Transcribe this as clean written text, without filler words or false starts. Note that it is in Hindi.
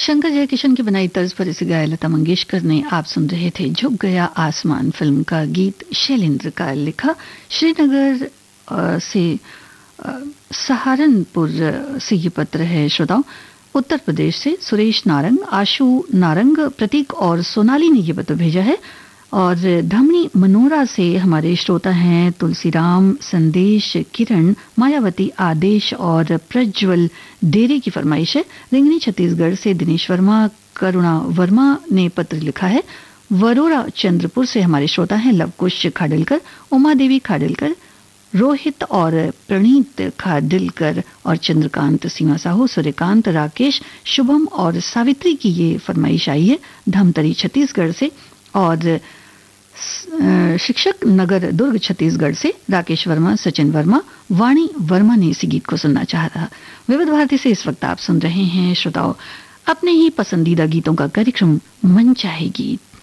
शंकर जयकिशन की बनाई तर्ज पर इसे गाया लता मंगेशकर ने। आप सुन रहे थे झुक गया आसमान फिल्म का गीत शैलेंद्र का लिखा। श्रीनगर से सहारनपुर से ये पत्र है श्रोताओं, उत्तर प्रदेश से सुरेश नारंग, आशु नारंग, प्रतीक और सोनाली ने ये पत्र भेजा है। और धमनी मनोरा से हमारे श्रोता हैं तुलसीराम, संदेश, किरण, मायावती, आदेश और प्रज्वल डेरे की फरमाइश है। रिंगनी छत्तीसगढ़ से दिनेश वर्मा, करुणा वर्मा ने पत्र लिखा है। वरोरा चंद्रपुर से हमारे श्रोता हैं लवकुश खाडिलकर, उमा देवी खाडिलकर, रोहित और प्रणीत खाडिलकर और चंद्रकांत, सीमा साहू, सूर्यकांत, राकेश, शुभम और सावित्री की ये फरमाइश आई है धमतरी छत्तीसगढ़ से। और शिक्षक नगर दुर्ग छत्तीसगढ़ से राकेश वर्मा, सचिन वर्मा, वाणी वर्मा ने इसी गीत को सुनना चाहा था। विविध भारती से इस वक्त आप सुन रहे हैं श्रोताओं अपने ही पसंदीदा गीतों का कार्यक्रम मन चाहे गीत।